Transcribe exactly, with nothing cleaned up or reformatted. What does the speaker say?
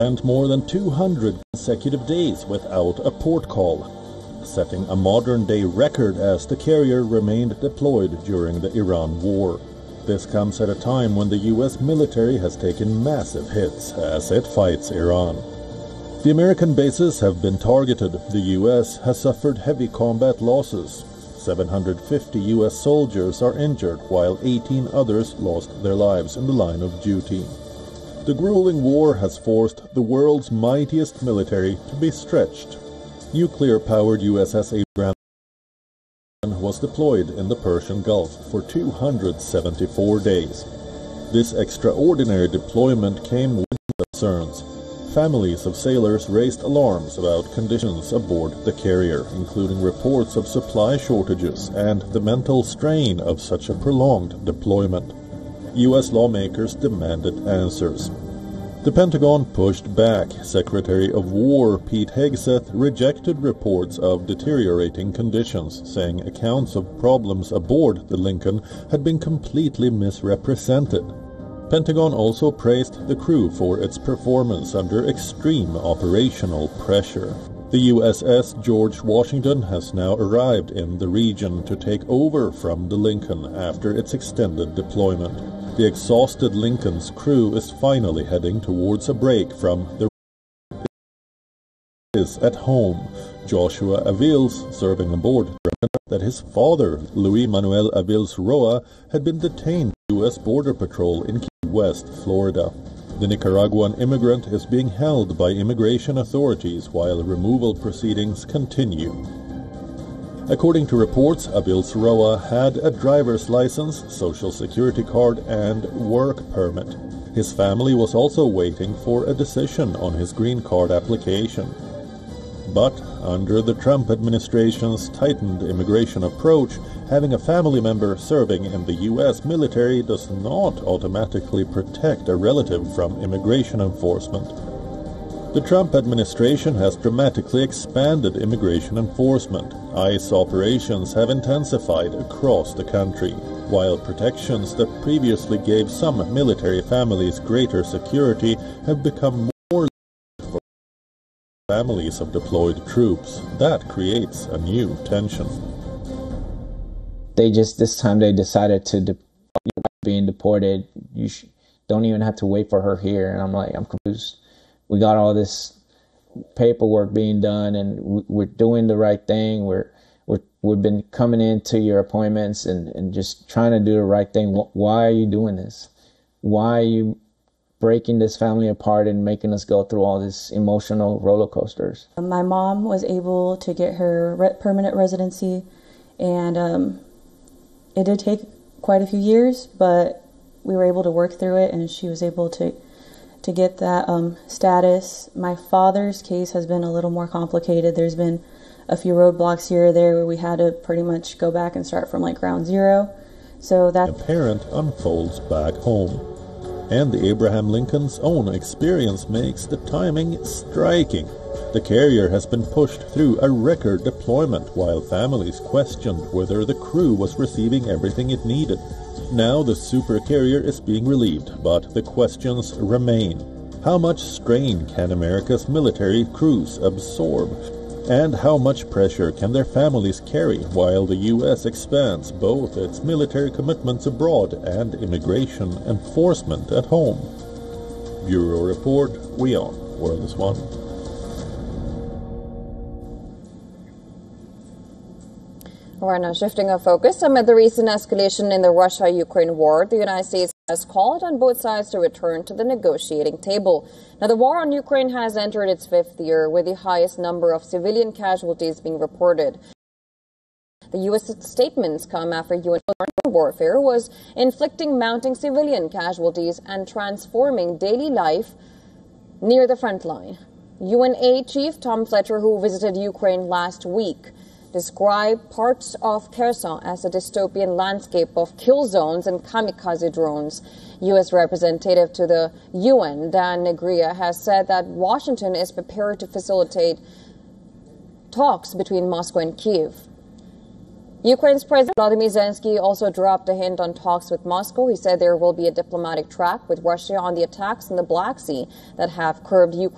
spent more than two hundred consecutive days without a port call, setting a modern-day record as the carrier remained deployed during the Iran war. This comes at a time when the U S military has taken massive hits as it fights Iran. The American bases have been targeted. The U S has suffered heavy combat losses. seven hundred fifty U S soldiers are injured, while eighteen others lost their lives in the line of duty. The grueling war has forced the world's mightiest military to be stretched. Nuclear-powered U S S Abraham was deployed in the Persian Gulf for two hundred seventy-four days. This extraordinary deployment came with concerns. Families of sailors raised alarms about conditions aboard the carrier, including reports of supply shortages and the mental strain of such a prolonged deployment. U S lawmakers demanded answers. The Pentagon pushed back. Secretary of War Pete Hegseth rejected reports of deteriorating conditions, saying accounts of problems aboard the Lincoln had been completely misrepresented. Pentagon also praised the crew for its performance under extreme operational pressure. The U S S George Washington has now arrived in the region to take over from the Lincoln after its extended deployment. The exhausted Lincoln's crew is finally heading towards a break from the is at home. Joshua Avils, serving aboard, that his father, Luis Manuel Avils Roa, had been detained by U S Border Patrol in Key West, Florida. The Nicaraguan immigrant is being held by immigration authorities while removal proceedings continue. According to reports, Avils Roa had a driver's license, social security card, and work permit. His family was also waiting for a decision on his green card application. But under the Trump administration's tightened immigration approach, having a family member serving in the U S military does not automatically protect a relative from immigration enforcement. The Trump administration has dramatically expanded immigration enforcement. ICE operations have intensified across the country, while protections that previously gave some military families greater security have become more for families of deployed troops. That creates a new tension. They just, this time they decided to, de- being deported, you sh- don't even have to wait for her here. And I'm like, I'm confused. We got all this paperwork being done, and we're doing the right thing. We're, we're, we've been coming into your appointments and, and just trying to do the right thing. Why are you doing this? Why are you breaking this family apart and making us go through all these emotional roller coasters? My mom was able to get her re- permanent residency, and um, it did take quite a few years, but we were able to work through it, and she was able to to get that um, status. My father's case has been a little more complicated. There's been a few roadblocks here or there where we had to pretty much go back and start from like ground zero. So that a parent unfolds back home. And the Abraham Lincoln's own experience makes the timing striking. The carrier has been pushed through a record deployment while families questioned whether the crew was receiving everything it needed. Now the supercarrier is being relieved, but the questions remain. How much strain can America's military crews absorb? And how much pressure can their families carry while the U S expands both its military commitments abroad and immigration enforcement at home? Bureau Report, WION, World is One. We're now shifting our focus. Amid the recent escalation in the Russia-Ukraine war, the United States has called on both sides to return to the negotiating table. Now, the war on Ukraine has entered its fifth year, with the highest number of civilian casualties being reported. The U S statements come after U N warfare was inflicting mounting civilian casualties and transforming daily life near the front line. U N A Chief Tom Fletcher, who visited Ukraine last week, described parts of Kherson as a dystopian landscape of kill zones and kamikaze drones. U S representative to the U N, Dan Negria, has said that Washington is prepared to facilitate talks between Moscow and Kyiv. Ukraine's President Volodymyr Zelensky also dropped a hint on talks with Moscow. He said there will be a diplomatic track with Russia on the attacks in the Black Sea that have curbed Ukraine.